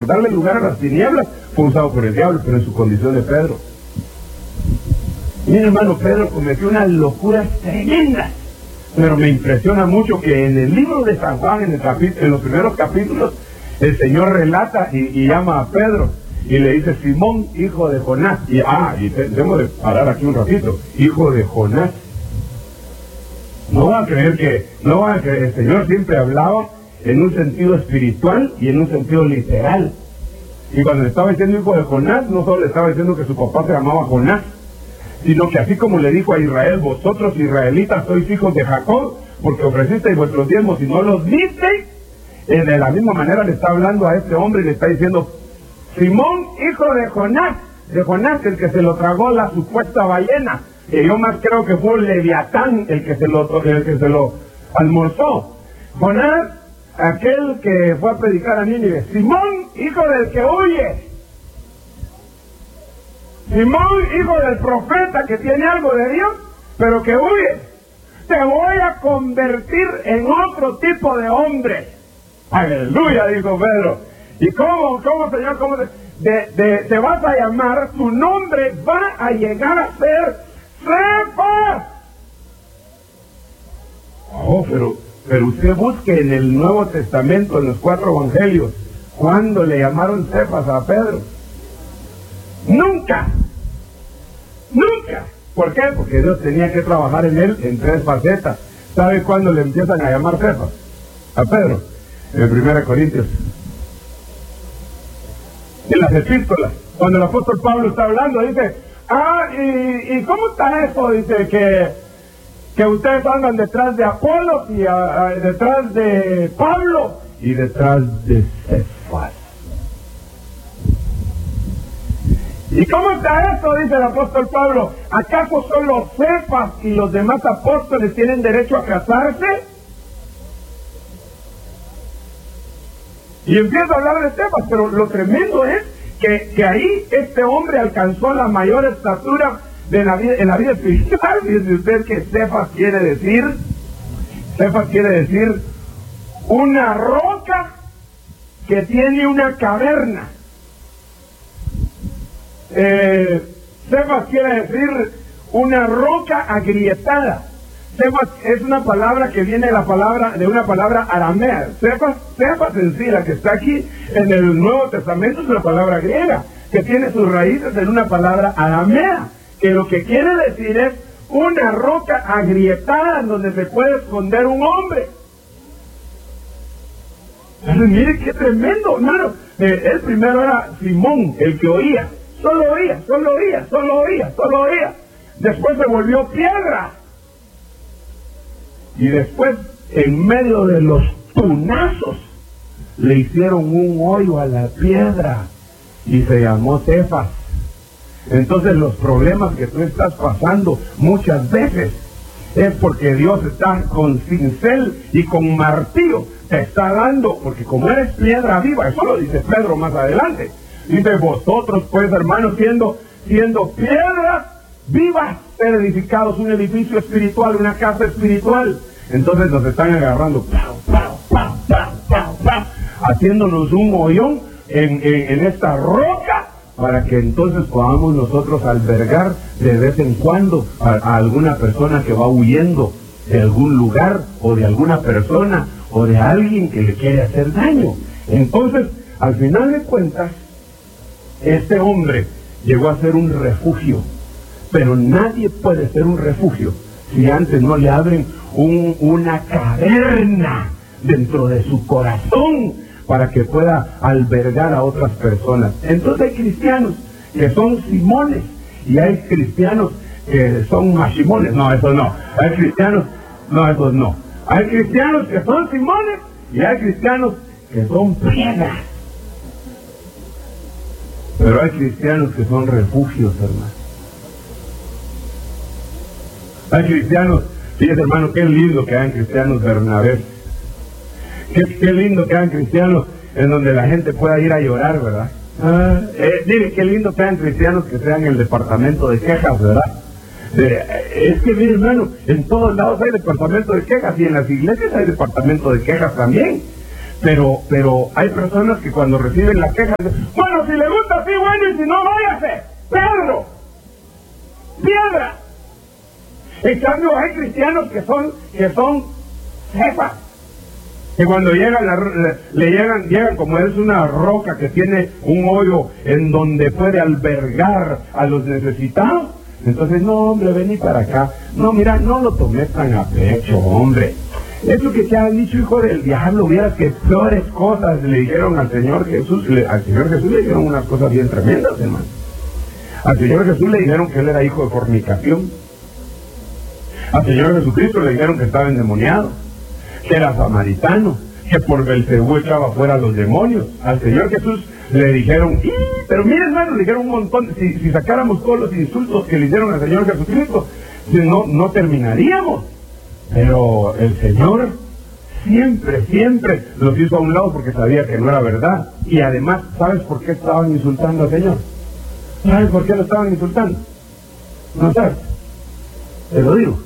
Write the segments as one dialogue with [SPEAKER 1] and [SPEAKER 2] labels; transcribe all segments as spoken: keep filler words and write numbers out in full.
[SPEAKER 1] darle lugar a las tinieblas, fue usado por el diablo, pero en su condición de Pedro. Mira, hermano, Pedro cometió unas locuras tremendas, pero me impresiona mucho que en el libro de San Juan, en, el capítulo, en los primeros capítulos, el Señor relata y, y llama a Pedro y le dice: Simón, hijo de Jonás. Y ah, y tenemos de parar aquí un ratito. Hijo de Jonás. No van a creer que, no van a creer, el Señor siempre hablaba en un sentido espiritual y en un sentido literal. Y cuando le estaba diciendo hijo de Jonás, no solo le estaba diciendo que su papá se llamaba Jonás, sino que así como le dijo a Israel: vosotros israelitas sois hijos de Jacob, porque ofrecisteis vuestros diezmos y no los disteis. Eh, de la misma manera le está hablando a este hombre y le está diciendo: Simón, hijo de Jonás, de Jonás, el que se lo tragó la supuesta ballena, que yo más creo que fue Leviatán el que se lo, el que se lo almorzó. Jonás, aquel que fue a predicar a Nínive. Simón, hijo del que huye. Simón, hijo del profeta que tiene algo de Dios, pero que huye. Te voy a convertir en otro tipo de hombre. Aleluya, dijo Pedro. ¿Y cómo, cómo, Señor? ¿Cómo te, de, de, te vas a llamar? Tu nombre va a llegar a ser Cefas. Oh, pero, pero usted busque en el Nuevo Testamento, en los cuatro evangelios, ¿cuándo le llamaron Cefas a Pedro? Nunca. Nunca. ¿Por qué? Porque Dios tenía que trabajar en él en tres facetas. ¿Sabe cuándo le empiezan a llamar Cefas a Pedro? En primera Corintios. En las epístolas, cuando el apóstol Pablo está hablando, dice: ah, ¿y, y cómo está eso? Dice que, que ustedes andan detrás de Apolos y a, a, detrás de Pablo y detrás de Cefas. ¿Y cómo está eso? Dice el apóstol Pablo. ¿Acaso solo Cefas y los demás apóstoles tienen derecho a casarse? Y empieza a hablar de Cefas, pero lo tremendo es que, que ahí este hombre alcanzó la mayor estatura de la vida, en la vida espiritual. Dice usted que Cefas quiere decir, Cefas quiere decir una roca que tiene una caverna. Eh, Cefas quiere decir una roca agrietada. Cefas es una palabra que viene de la palabra de una palabra aramea. Cefas, Cefas en sí, la que está aquí en el Nuevo Testamento, es una palabra griega que tiene sus raíces en una palabra aramea, que lo que quiere decir es una roca agrietada en donde se puede esconder un hombre. Entonces, mire qué tremendo, hermano. Eh, él primero era Simón, el que oía, solo oía, solo oía, solo oía, solo oía. Después se volvió piedra. Y después, en medio de los tunazos, le hicieron un hoyo a la piedra y se llamó Cefas. Entonces los problemas que tú estás pasando muchas veces es porque Dios está con cincel y con martillo, te está dando, porque como eres piedra viva, eso lo dice Pedro más adelante, dice: vosotros pues, hermanos, siendo, siendo piedras vivas, ser edificados un edificio espiritual, una casa espiritual. Entonces nos están agarrando, ¡pau, pau, pau, pau, pau, pau!, haciéndonos un hoyón en, en, en esta roca, para que entonces podamos nosotros albergar de vez en cuando a, a alguna persona que va huyendo de algún lugar, o de alguna persona, o de alguien que le quiere hacer daño. Entonces, al final de cuentas, este hombre llegó a ser un refugio, pero nadie puede ser un refugio si antes no le abren un, una caverna dentro de su corazón para que pueda albergar a otras personas. Entonces hay cristianos que son Simones y hay cristianos que son Mashimones. No, eso no. Hay cristianos, no, esos no. Hay cristianos que son Simones y hay cristianos que son piedras. Pero hay cristianos que son refugios, hermano. Hay cristianos, fíjate, hermano, qué lindo que hayan cristianos Bernabé. Qué, qué lindo que hayan cristianos en donde la gente pueda ir a llorar, ¿verdad? Ah, eh, dile, qué lindo que hayan cristianos que sean el departamento de quejas, ¿verdad? Eh, es que, mire, hermano, en todos lados hay departamento de quejas y en las iglesias hay departamento de quejas también. Pero, pero hay personas que cuando reciben la queja dicen, bueno, si le gusta así, bueno, y si no, váyase. Pedro, piedra. En cambio hay cristianos que son, que son jefas, que cuando llegan, la, le, le llegan, llegan como es una roca que tiene un hoyo en donde puede albergar a los necesitados. Entonces, no, hombre, vení para acá. No, mira, no lo tomes tan a pecho, hombre. Eso que te han dicho, hijo del diablo, vieras que peores cosas le dijeron al Señor Jesús. Le, al Señor Jesús le dijeron unas cosas bien tremendas, hermano. Al Señor Jesús le dijeron que él era hijo de fornicación. Al Señor Jesucristo le dijeron que estaba endemoniado, que era samaritano, que por Belcebú echaba fuera a los demonios. Al Señor Jesús le dijeron, ¡y! Pero miren, hermano, le dijeron un montón. Si, si sacáramos todos los insultos que le hicieron al Señor Jesucristo, no, no terminaríamos. Pero el Señor siempre, siempre los hizo a un lado porque sabía que no era verdad. Y además, ¿sabes por qué estaban insultando al Señor? ¿Sabes por qué lo estaban insultando? No sabes. Te lo digo.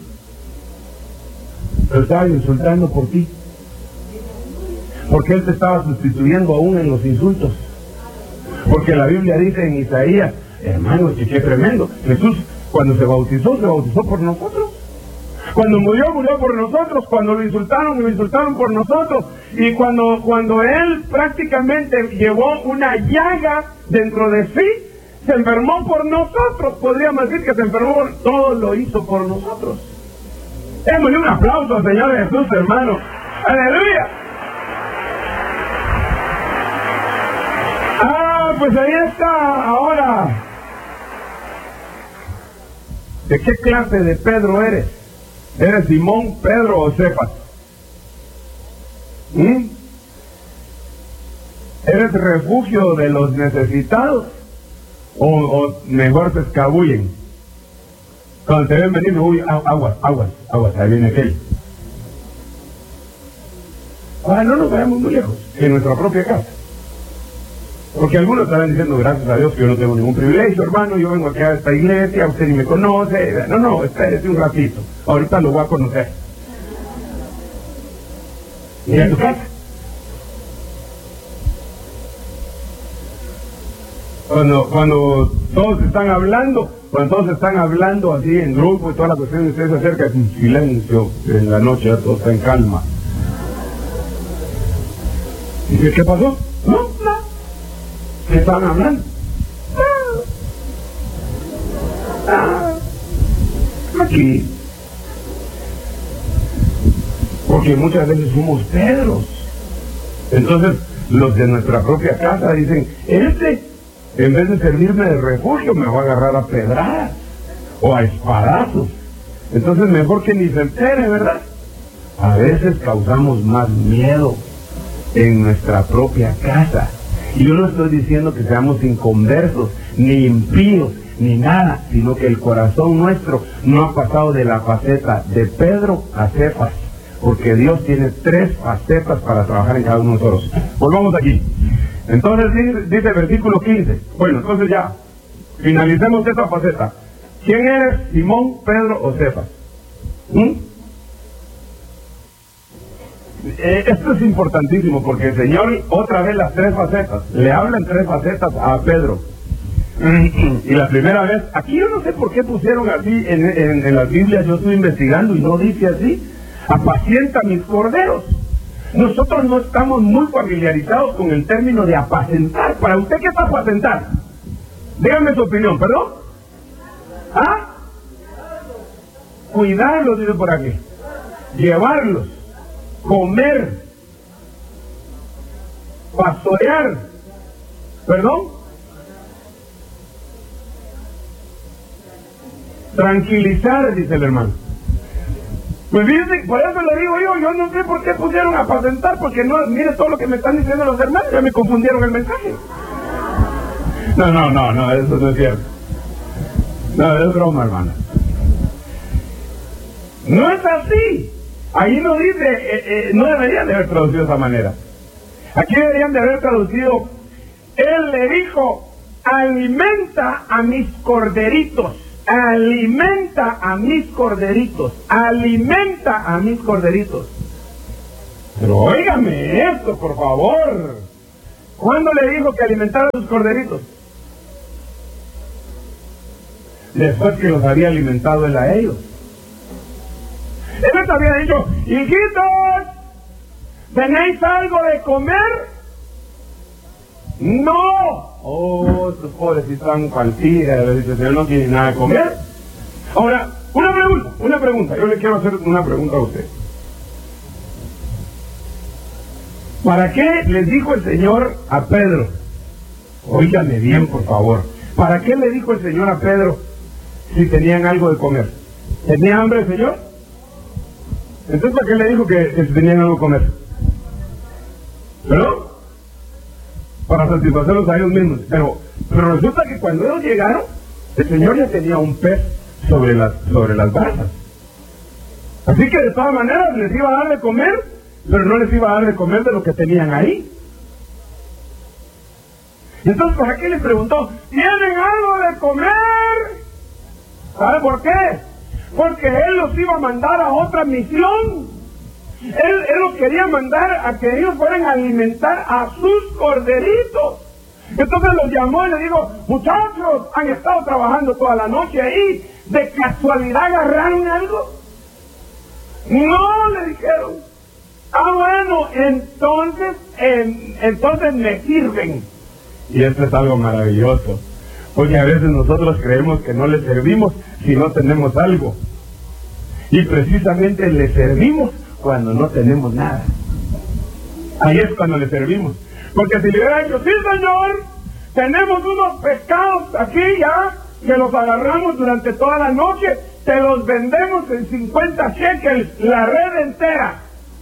[SPEAKER 1] Lo estaban insultando por ti. Porque Él te estaba sustituyendo aún en los insultos. Porque la Biblia dice en Isaías, hermano, que qué tremendo. Jesús, cuando se bautizó, se bautizó por nosotros. Cuando murió, murió por nosotros. Cuando lo insultaron, lo insultaron por nosotros. Y cuando, cuando Él prácticamente llevó una llaga dentro de sí, se enfermó por nosotros. Podríamos decir que se enfermó por... Todo lo hizo por nosotros. Démosle un aplauso al Señor Jesús, hermano. ¡Aleluya! Ah, pues ahí está. Ahora, ¿de qué clase de Pedro eres? ¿Eres Simón, Pedro o Cefas? ¿Mm? ¿Eres refugio de los necesitados? ¿O, o mejor se escabullen? Cuando te ven venir, uy, aguas, aguas, aguas, ahí viene aquel. Ahora no nos vayamos muy lejos, en nuestra propia casa. Porque algunos estarán diciendo, gracias a Dios que yo no tengo ningún privilegio, hermano, yo vengo aquí a esta iglesia, usted ni me conoce. No, no, espérese un ratito, ahorita lo voy a conocer. ¿Y en tu casa? Cuando, cuando todos están hablando, cuando todos están hablando así en grupo y toda la cuestión, usted se acerca en silencio, en la noche ya todo está en calma. ¿Y qué pasó? No, no. ¿Qué estaban hablando? Ah, aquí. Porque muchas veces somos Pedros. Entonces, los de nuestra propia casa dicen, este, en vez de servirme de refugio, me va a agarrar a pedradas o a espadazos. Entonces, mejor que ni se entere, ¿verdad? A veces causamos más miedo en nuestra propia casa. Y yo no estoy diciendo que seamos inconversos, ni impíos, ni nada, sino que el corazón nuestro no ha pasado de la faceta de Pedro a Cefas, porque Dios tiene tres facetas para trabajar en cada uno de nosotros. Volvamos aquí. Entonces dice, dice el versículo quince. Bueno, entonces ya, finalicemos esta faceta. ¿Quién eres, Simón, Pedro o Cefas? ¿Mm? Esto es importantísimo porque el Señor, otra vez las tres facetas, le habla en tres facetas a Pedro. Y la primera vez, aquí yo no sé por qué pusieron así en, en, en las Biblias, yo estoy investigando y no dice así, apacienta mis corderos. Nosotros no estamos muy familiarizados con el término de apacentar. ¿Para usted qué es apacentar? Dígame su opinión, ¿perdón? ¿Ah? Cuidarlos, dice por aquí. Llevarlos. Comer, pastorear, ¿perdón? Tranquilizar, dice el hermano. Pues fíjense, por eso le digo yo, yo no sé por qué pusieron a apacentar, porque no, mire todo lo que me están diciendo los hermanos, ya me confundieron el mensaje. No, no, no, no, eso no es cierto. No, es broma, hermana. No es así. Ahí no dice, eh, eh, no deberían de haber traducido de esa manera. Aquí deberían de haber traducido, Él le dijo, alimenta a mis corderitos, alimenta a mis corderitos, alimenta a mis corderitos. Pero óigame esto, por favor. ¿Cuándo le dijo que alimentara a sus corderitos? Después que los había alimentado él a ellos. Él les había dicho: hijitos, ¿tenéis algo de comer? No. Oh, estos pobres están cualquiera. Le dice: el Señor no tiene nada de comer. Ahora, una pregunta, una pregunta. Yo le quiero hacer una pregunta a usted. ¿Para qué les dijo el Señor a Pedro? Óigame bien, por favor. ¿Para qué le dijo el Señor a Pedro si tenían algo de comer? ¿Tenía hambre el Señor? Entonces, ¿para qué le dijo que, que si tenían algo de comer? ¿Perdón? Para satisfacerlos a ellos mismos. Pero, pero resulta que cuando ellos llegaron, el Señor ya tenía un pez sobre las, sobre las brasas. Así que de todas maneras les iba a dar de comer, pero no les iba a dar de comer de lo que tenían ahí. Entonces, ¿para qué les preguntó? ¿Tienen algo de comer? ¿Sabe por qué? Porque Él los iba a mandar a otra misión. Él, él los quería mandar a que ellos fueran a alimentar a sus corderitos. Entonces los llamó y le dijo: muchachos, han estado trabajando toda la noche ahí, ¿de casualidad agarraron algo? No, le dijeron. Ah, bueno, entonces, eh, entonces me sirven. Y esto es algo maravilloso, porque a veces nosotros creemos que no le servimos si no tenemos algo. Y precisamente le servimos cuando no tenemos nada. Ahí es cuando le servimos. Porque si le hubiera dicho: sí, Señor, tenemos unos pescados aquí ya, que los agarramos durante toda la noche, te los vendemos en cincuenta shekels la red entera.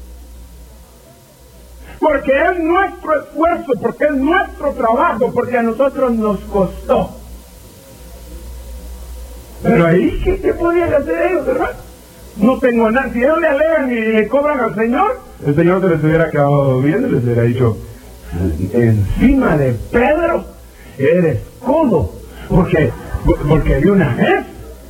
[SPEAKER 1] Porque es nuestro esfuerzo, porque es nuestro trabajo, porque a nosotros nos costó. Pero ahí, ¿qué, qué podían hacer ellos, hermano? No tengo nada. Si ellos le alegan y le cobran al Señor, el Señor se les hubiera quedado viendo y les hubiera dicho: encima de Pedro eres codo, porque, porque de una vez.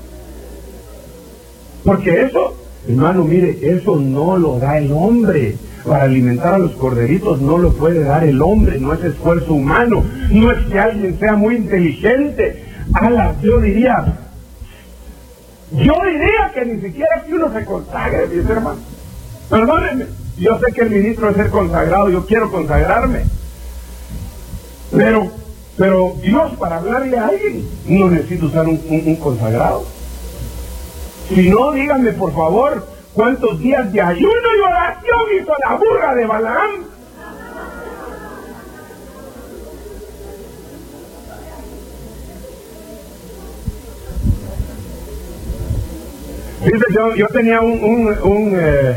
[SPEAKER 1] Porque eso, hermano, mire, eso no lo da el hombre. Para alimentar a los corderitos no lo puede dar el hombre, no es esfuerzo humano, no es que alguien sea muy inteligente. Ala, yo diría, yo diría que ni siquiera que uno se consagre, mis hermanos. Perdónenme, yo sé que el ministro es ser consagrado, yo quiero consagrarme. Pero, pero Dios, para hablarle a alguien, no necesita usar un, un, un consagrado. Si no, díganme por favor, ¿cuántos días de ayuno y oración hizo la burra de Balaam? Fíjate, yo, yo tenía un un, un, eh,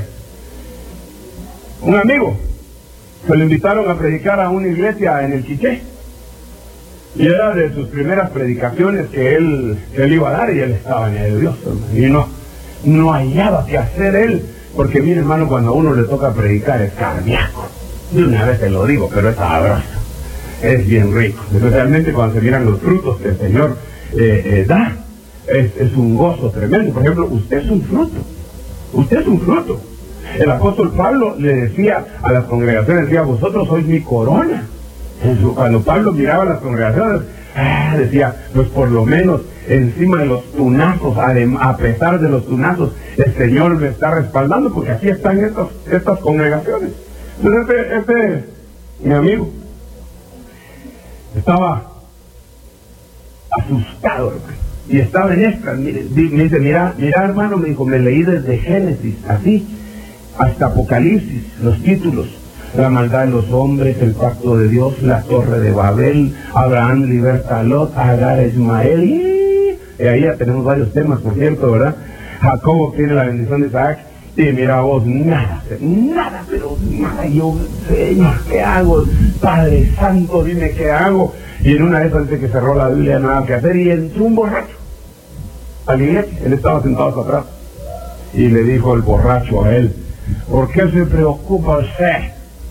[SPEAKER 1] un amigo que lo invitaron a predicar a una iglesia en el Quiché. Y era de sus primeras predicaciones que él, que él iba a dar, y él estaba nervioso, y no, no hallaba qué hacer él, porque mire, hermano, cuando a uno le toca predicar es cardíaco. De una vez te lo digo, pero es sabroso, es bien rico, especialmente cuando se miran los frutos que el Señor eh, eh, da. Es, es un gozo tremendo. Por ejemplo, usted es un fruto, usted es un fruto. El apóstol Pablo le decía a las congregaciones, decía: vosotros sois mi corona. Cuando Pablo miraba a las congregaciones, ah, decía: pues por lo menos encima de los tunazos, a pesar de los tunazos, el Señor me está respaldando, porque aquí están estas, estas congregaciones. Entonces este, este mi amigo estaba asustado, hermano, y estaba en esta. Mire, me dice: mira, mira hermano, me dijo, me leí desde Génesis, así, hasta Apocalipsis, los títulos: la maldad de los hombres, el pacto de Dios, la torre de Babel, Abraham liberta a Lot, Agar a Ismael, y, y ahí ya tenemos varios temas, por cierto, ¿verdad? Jacobo tiene la bendición de Isaac, y mira vos, nada, nada, pero nada. Yo, Señor, ¿qué hago? Padre Santo, dime qué hago. Y en una de esas, dice que cerró la Biblia, nada que hacer, y entró un borracho a la iglesia. Él estaba sentado hasta atrás, y le dijo el borracho a él: ¿por qué se preocupa usted?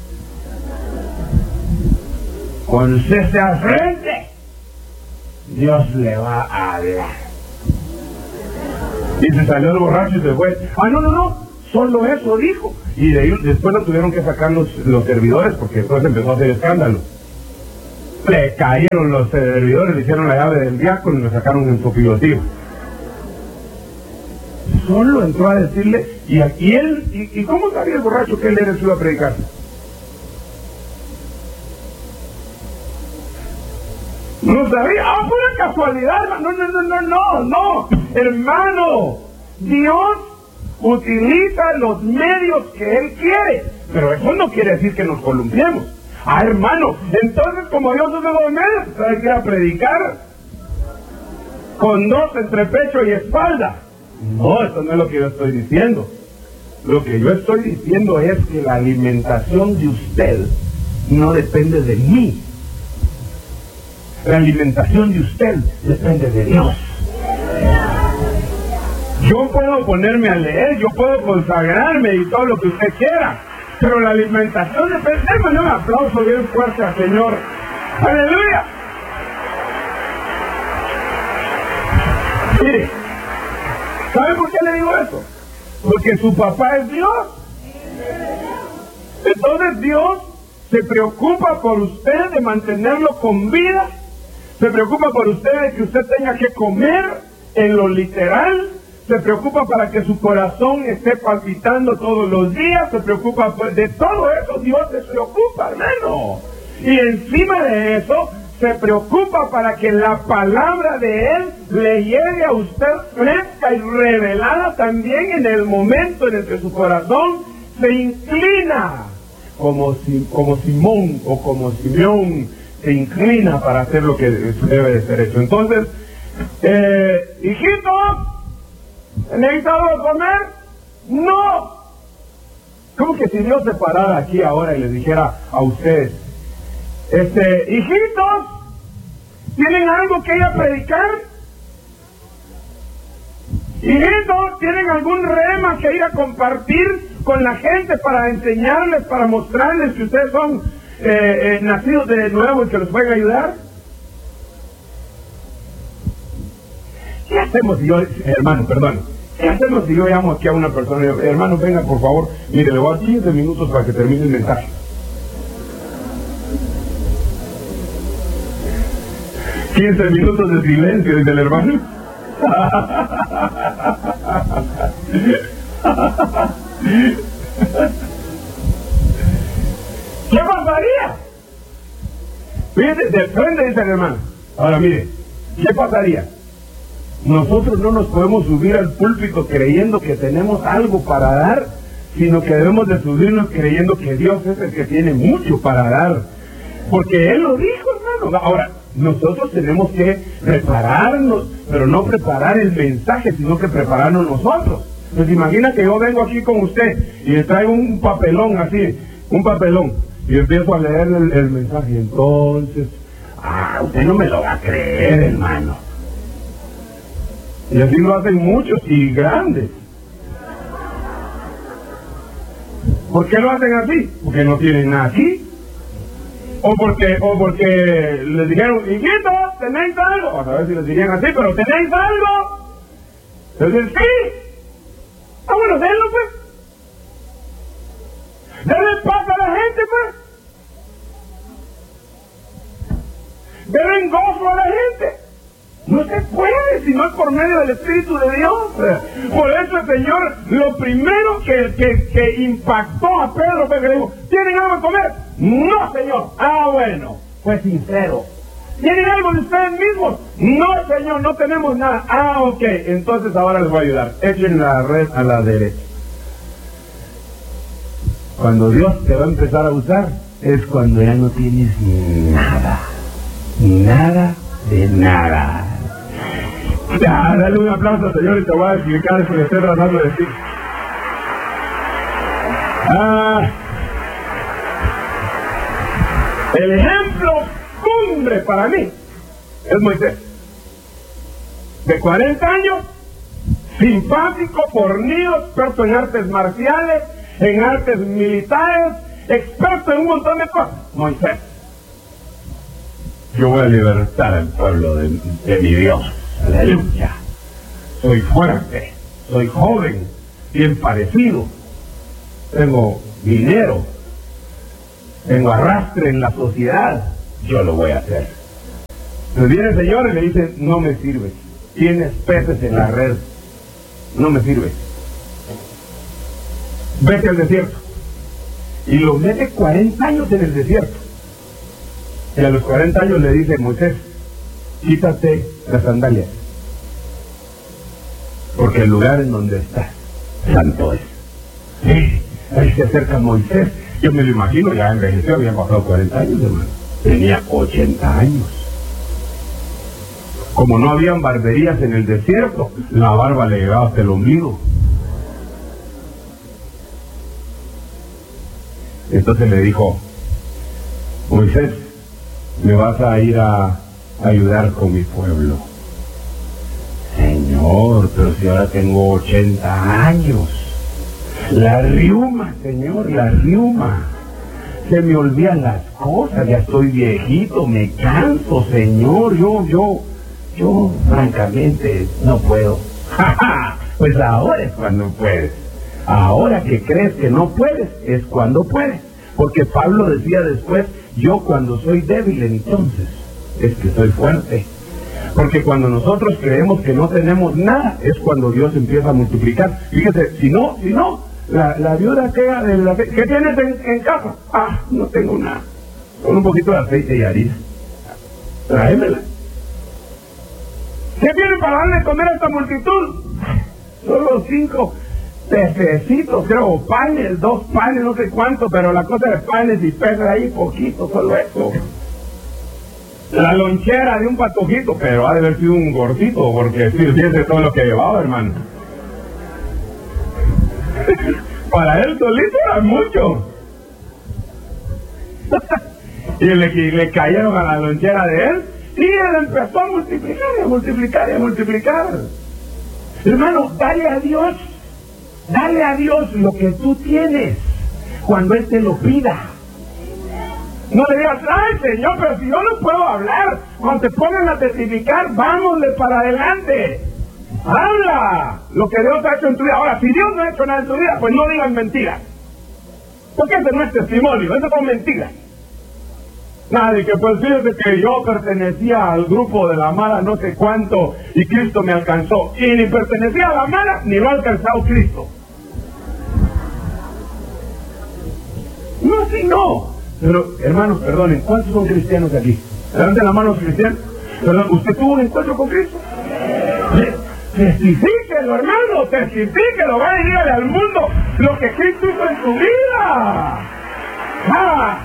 [SPEAKER 1] Con cese al frente, Dios le va a hablar. Y se salió el borracho y se fue. Ah, no, no, no, Solo eso dijo. Y de ahí, después lo tuvieron que sacar los, los servidores, porque después empezó a hacer escándalo. Le cayeron los servidores, le hicieron la llave del diácono y lo sacaron en su pilotío. Solo entró a decirle, y, y él, y, y ¿cómo sabía el borracho que él era el que iba a predicar? No sabía, ah, fue una casualidad, no, no, no, no, no, no, hermano, Dios utiliza los medios que Él quiere, pero eso no quiere decir que nos columpiemos. Ah, hermano, entonces como Dios usa los medios, ¿sabes qué? A predicar con dos entre pecho y espalda. No, eso no es lo que yo estoy diciendo. Lo que yo estoy diciendo es que la alimentación de usted no depende de mí. La alimentación de usted depende de Dios. Yo puedo ponerme a leer, yo puedo consagrarme y todo lo que usted quiera, pero la alimentación depende. Démosle un aplauso bien fuerte al Señor. ¡Aleluya! Mire, ¿sabe por qué le digo eso? Porque su papá es Dios. Entonces Dios se preocupa por usted de mantenerlo con vida. Se preocupa por usted de que usted tenga que comer en lo literal. Se preocupa para que su corazón esté palpitando todos los días. Se preocupa de todo eso. Dios se preocupa, hermano. Y encima de eso, se preocupa para que la palabra de Él le llegue a usted fresca y revelada también en el momento en el que su corazón se inclina. Como, si, como Simón o como Simeón se inclina para hacer lo que debe de ser hecho. Entonces, eh, hijitos, ¿necesitan algo de comer? No. ¿Cómo que si Dios se parara aquí ahora y les dijera a ustedes, este, hijitos, ¿tienen algo que ir a predicar? Hijitos, ¿tienen algún rema que ir a compartir con la gente para enseñarles, para mostrarles que ustedes son Eh, eh, nacidos de nuevo y que los pueden ayudar? ¿Qué hacemos si yo, hermano, perdón, qué hacemos si yo llamo aquí a una persona y digo, hermano, venga por favor, mire, le voy a dar quince minutos para que termine el mensaje? quince minutos de silencio, dice el hermano. ¿Qué pasaría? Fíjate, de frente dice el hermano. Ahora mire, ¿qué pasaría? Nosotros no nos podemos subir al púlpito creyendo que tenemos algo para dar, sino que debemos de subirnos creyendo que Dios es el que tiene mucho para dar. Porque Él lo dijo, hermano. Ahora, nosotros tenemos que prepararnos, pero no preparar el mensaje, sino que prepararnos nosotros. Pues imagina que yo vengo aquí con usted y le traigo un papelón así, un papelón. Y empiezo a leer el, el mensaje, y entonces, ah, usted no me lo va a creer, hermano. Y así lo hacen muchos y grandes. ¿Por qué lo hacen así? Porque no tienen nada aquí. O porque, o porque les dijeron, hijitos, ¿tenéis algo? A ver si les dirían así, pero ¿tenéis algo? Entonces, sí. Ah, bueno, denlo pues. Denle paz a la gente, pues. Denle gozo a la gente. No se puede si no es por medio del Espíritu de Dios. Por eso el Señor, lo primero que, que, que impactó a Pedro fue que le dijo, ¿tienen algo de comer? No, Señor. Ah, bueno, fue sincero. ¿Tienen algo de ustedes mismos? No, Señor, no tenemos nada. Ah, ok, entonces ahora les voy a ayudar. Echen la red a la derecha. Cuando Dios te va a empezar a usar, es cuando ya no tienes nada. Nada de nada. Ya, dale un aplauso, Señor, y te voy a explicar eso que estoy tratando de decir. Ah, el ejemplo cumbre para mí es Moisés. De cuarenta años, simpático, fornido, experto en artes marciales, en artes militares, experto en un montón de cosas. Moisés. Yo voy a libertar al pueblo de, de mi Dios. Aleluya. Soy fuerte, soy joven, bien parecido, tengo dinero, tengo arrastre en la sociedad, yo lo voy a hacer. Entonces viene el Señor y le dice, no me sirves, tienes peces en la red, no me sirves, vete al desierto. Y lo mete cuarenta años en el desierto. Y a los cuarenta años le dice, Moisés, quítate las sandalias, porque el lugar en donde estás, santo es. Sí, ahí se acerca Moisés. Yo me lo imagino, ya envejeció, habían pasado cuarenta años, hermano. Tenía ochenta años. Como no habían barberías en el desierto, la barba le llegaba hasta el ombligo. Entonces le dijo, Moisés, me vas a ir a ayudar con mi pueblo. Señor, pero si ahora tengo ochenta años. La riuma, Señor, la riuma. Se me olvidan las cosas, ya estoy viejito, me canso, Señor. Yo, yo, yo, francamente, no puedo. Pues ahora es cuando puedes. Ahora que crees que no puedes, es cuando puedes. Porque Pablo decía después, yo cuando soy débil entonces es que soy fuerte. Porque cuando nosotros creemos que no tenemos nada, es cuando Dios empieza a multiplicar. Fíjese, si no, si no, la, la viuda que, de la, ¿qué tienes en, en casa? Ah, no tengo nada. Con un poquito de aceite y harina. Tráemela. ¿Qué tiene para darle de comer a esta multitud? Solo cinco pececitos, creo, panes, dos panes, no sé cuánto, pero la cosa de panes y peces ahí, poquito, solo eso. La lonchera de un patojito, pero ha de haber sido un gordito, porque fíjese todo lo que llevaba, hermano. Para él solito era mucho. Y le, y le cayeron a la lonchera de él, y él empezó a multiplicar, y a multiplicar, y a multiplicar. Hermano, dale a Dios, dale a Dios lo que tú tienes, cuando Él te lo pida. No le digas, ay Señor, pero si yo no puedo hablar, cuando te pongan a testificar, vámonos para adelante. Habla lo que Dios ha hecho en tu vida. Ahora, si Dios no ha hecho nada en tu vida, pues no digan mentiras. Porque ese no es testimonio, eso son mentiras. Nadie que pues fíjate que yo pertenecía al grupo de la mala no sé cuánto y Cristo me alcanzó. Y ni pertenecía a la mala, ni lo ha alcanzado Cristo. No, así no. Pero, hermanos, perdonen, ¿cuántos son cristianos aquí? Levanten la mano los cristianos. Perdón, ¿usted tuvo un encuentro con Cristo? Testifíquelo, hermano, testifíquelo, va y dígale al mundo lo que Cristo hizo en su vida. ¡Ah!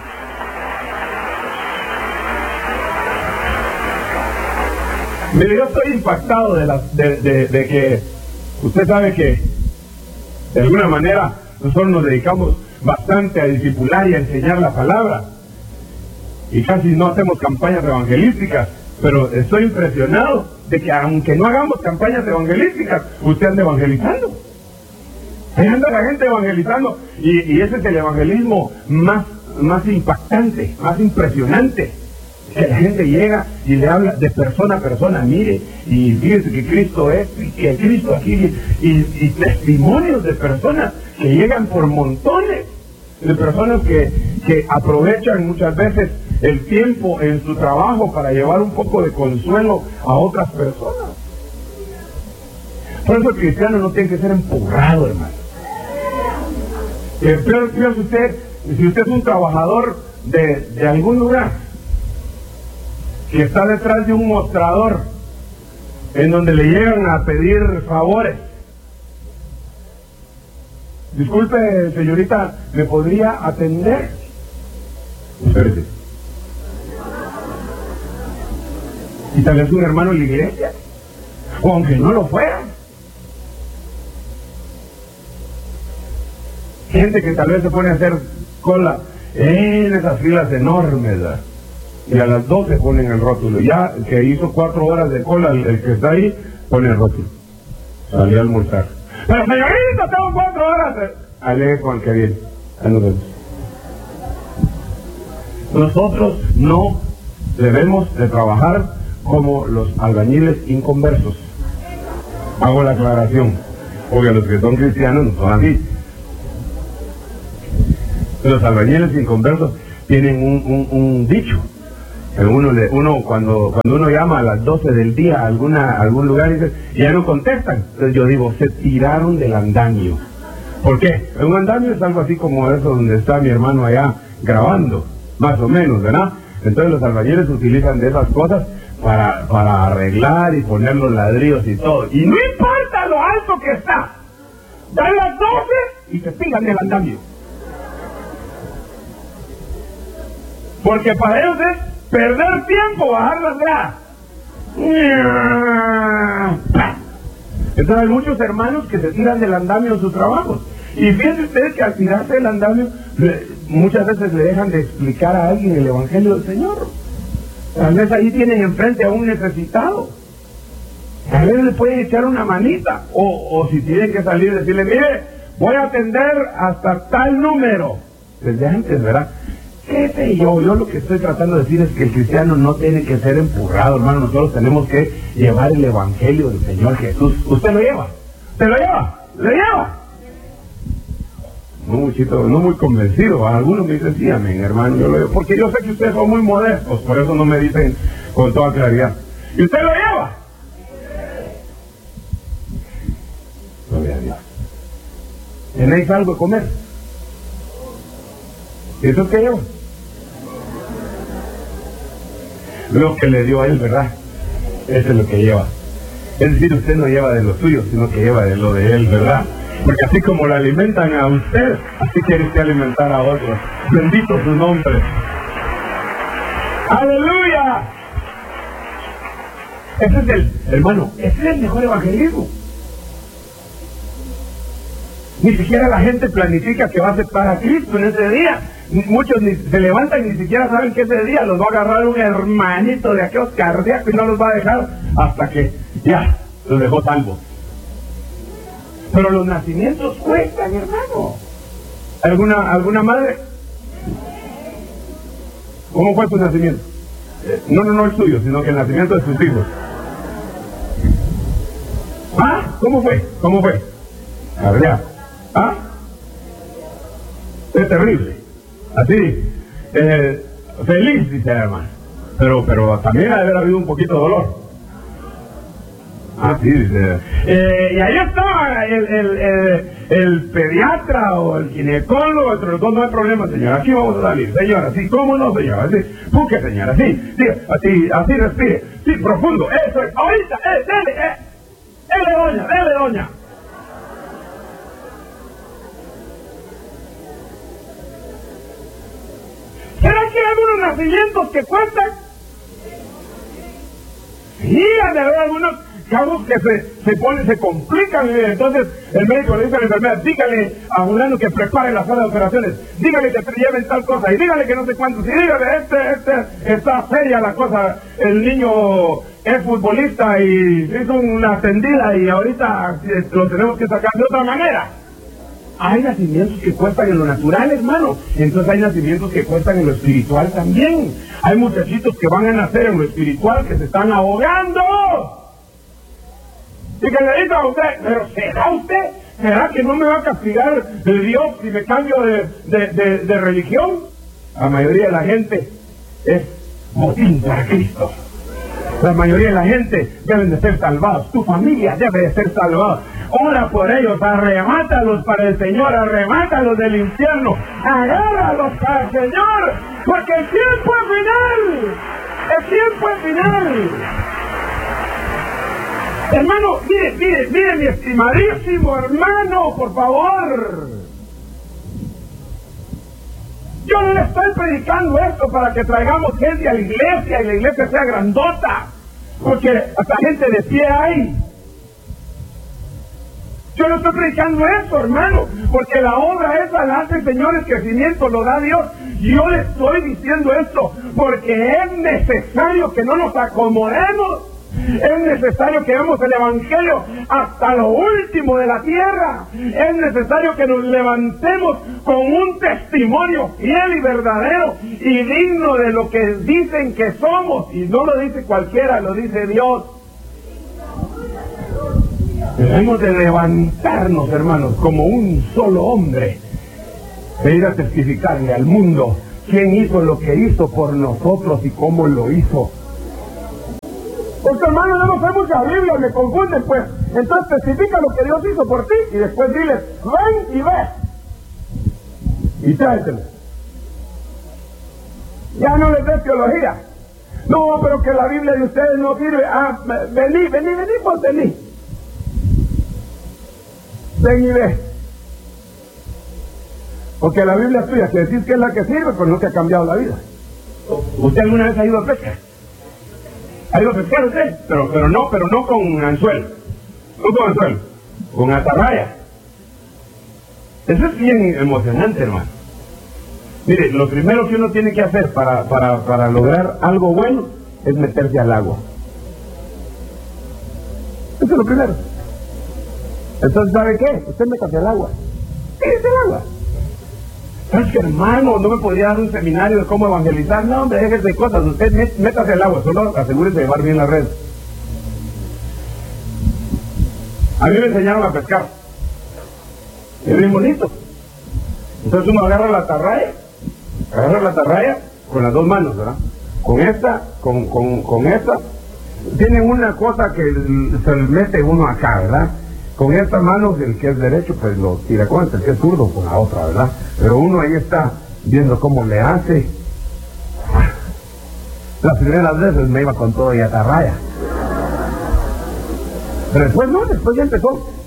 [SPEAKER 1] Mire, yo estoy impactado de, la, de, de, de que usted sabe que de alguna manera nosotros nos dedicamos bastante a discipular y a enseñar la palabra y casi no hacemos campañas evangelísticas, pero estoy impresionado de que aunque no hagamos campañas evangelísticas, usted anda evangelizando. Ahí anda la gente evangelizando y, y ese es el evangelismo más, más impactante, más impresionante. Que la gente llega y le habla de persona a persona, mire, y fíjese que Cristo es, y que Cristo aquí, y, y testimonios de personas que llegan por montones, de personas que, que aprovechan muchas veces el tiempo en su trabajo para llevar un poco de consuelo a otras personas. Por eso el cristiano no tiene que ser empurrado, hermano. Eh, pero fíjese usted, si usted es un trabajador de, de algún lugar, que está detrás de un mostrador en donde le llegan a pedir favores. Disculpe, señorita, ¿me podría atender? Espérese. Y tal vez un hermano en la iglesia, o aunque no lo fuera. Gente que tal vez se pone a hacer cola en esas filas enormes, ¿verdad? Y a las doce ponen el rótulo. Ya que hizo cuatro horas de cola, el, el que está ahí pone el rótulo. Salió a almorzar. Pero señorita, tengo cuatro horas. Alegue con el que viene. Ahí nos vemos. Nosotros no debemos de trabajar como los albañiles inconversos. Hago la aclaración, porque los que son cristianos no son así. Los albañiles inconversos tienen un, un, un dicho. Uno, le, uno cuando cuando uno llama a las doce del día a alguna a algún lugar y dice, y ya no contestan. Entonces yo digo, se tiraron del andamio. ¿Por qué? Un andamio es algo así como eso donde está mi hermano allá grabando, más o menos, ¿verdad? Entonces los albañiles utilizan de esas cosas para, para arreglar y poner los ladrillos y todo. Y no importa lo alto que está, dan las doce y se tiran del andamio. Porque para ellos es perder tiempo, bajar las gradas. Entonces hay muchos hermanos que se tiran del andamio en sus trabajos. Y fíjense ustedes que al tirarse del andamio, muchas veces le dejan de explicar a alguien el Evangelio del Señor. Tal vez ahí tienen enfrente a un necesitado. Tal vez le pueden echar una manita. O, o si tienen que salir, decirle, mire, voy a atender hasta tal número. Desde antes, ¿verdad? ¿Qué sé yo? Yo lo que estoy tratando de decir es que el cristiano no tiene que ser empurrado, hermano. Nosotros tenemos que llevar el Evangelio del Señor Jesús. ¿Usted lo lleva? ¿Usted lo lleva? ¿Lo lleva? No, muchito, no muy convencido. Algunos me dicen, sí, amén, hermano, yo lo llevo. Porque yo sé que ustedes son muy modestos, por eso no me dicen con toda claridad. ¿Y usted lo lleva? Gloria a Dios. ¿Tenéis algo de comer? ¿Y eso qué lleva? Lo que le dio a él, ¿verdad? Eso es lo que lleva. Es decir, usted no lleva de lo suyo, sino que lleva de lo de él, ¿verdad? Porque así como lo alimentan a usted, así quiere usted alimentar a otros. Bendito su nombre. ¡Aleluya! Ese es el, hermano, ese es el mejor evangelismo. Ni siquiera la gente planifica que va a aceptar a Cristo en ese día. Muchos ni se levantan y ni siquiera saben que ese día los va a agarrar un hermanito de aquellos cardíacos y no los va a dejar hasta que ya los dejó salvos. Pero los nacimientos cuestan, hermano. ¿Alguna, alguna madre? ¿Cómo fue tu nacimiento? No, no, no el suyo, sino que el nacimiento de sus hijos. ¿Ah? ¿Cómo fue? ¿Cómo fue? A ver, ya. ¿Ah? Es terrible. Así, eh, feliz, dice la hermana. Pero, pero también ha de haber habido un poquito de dolor. Ah, sí, dice. Eh, y ahí estaba el, el, el, el pediatra o el ginecólogo, el traductor, no hay problema, señora. Aquí vamos a salir, señora. Sí, ¿cómo no, señora? Así, busque, señora. Sí, sí, así, así respire. Sí, profundo. Eso es. Ahorita, eh, dele, eh. Dele, doña, dele, doña. ¿Será que hay algunos nacimientos que cuentan? Sí, han de haber algunos casos que se, se ponen, se complican, y entonces el médico le dice a la enfermera, dígale a fulano que prepare la sala de operaciones, dígale que te lleven tal cosa, y dígale que no sé cuántos, y dígale, este, este, está seria la cosa, el niño es futbolista y hizo una tendida y ahorita lo tenemos que sacar de otra manera. Hay nacimientos que cuestan en lo natural, hermano. Entonces hay nacimientos que cuestan en lo espiritual también. Hay muchachitos que van a nacer en lo espiritual que se están ahogando. Y que le diga a usted, pero ¿será usted? ¿Será que no me va a castigar el Dios si me cambio de, de, de, de religión? La mayoría de la gente es botín para Cristo. La mayoría de la gente deben de ser salvados. Tu familia debe de ser salvada. Ora por ellos, arremátalos para el Señor, arremátalos del infierno, agárralos para el Señor, porque el tiempo es final, el tiempo es final. Hermano, mire, mire, mire, mi estimadísimo hermano, por favor. Yo no le estoy predicando esto para que traigamos gente a la iglesia y la iglesia sea grandota, porque hasta gente de pie hay. Yo no estoy predicando eso, hermano, porque la obra esa la hace el Señor, el crecimiento lo da Dios. Yo le estoy diciendo esto porque es necesario que no nos acomodemos. Es necesario que veamos el Evangelio hasta lo último de la tierra. Es necesario que nos levantemos con un testimonio fiel y verdadero y digno de lo que dicen que somos. Y no lo dice cualquiera, lo dice Dios. Debemos de levantarnos, hermanos, como un solo hombre de ir a testificarle al mundo quién hizo lo que hizo por nosotros y cómo lo hizo. Porque hermano, yo no sé mucha Biblia, me confunden pues. Entonces testifica lo que Dios hizo por ti y después diles, ven y ve. Y tráetelo. Ya no les des teología. No, pero que la Biblia de ustedes no sirve. Ah, vení, vení, vení, pues vení. Ven y ve. Porque la Biblia tuya, que decís que es la que sirve, pues no te ha cambiado la vida. ¿Usted alguna vez ha ido a pescar? ¿Ha ido a pescar usted? Pero, pero no, pero no con anzuelo. No con anzuelo, con atarraya. Eso es bien emocionante, hermano. Mire, lo primero que uno tiene que hacer para, para, para lograr algo bueno es meterse al agua. Eso es lo primero. Entonces, ¿sabe qué? Usted métase al agua. Métase al agua. ¿Sabes qué, hermano? No me podría dar un seminario de cómo evangelizar. No, hombre, déjese de cosas. Usted métase al agua, solo asegúrese de llevar bien la red. A mí me enseñaron a pescar. Es bien bonito. Entonces uno agarra la atarraya, agarra la atarraya con las dos manos, ¿verdad? Con esta, con, con, con esta. Tienen una cosa que se le mete uno acá, ¿verdad? Con esta mano, el que es derecho, pues lo tira con esta, el que es zurdo, con la otra, ¿verdad? Pero uno ahí está viendo cómo le hace. Las primeras veces me iba con todo y atarraya. Pero después no, después ya empezó.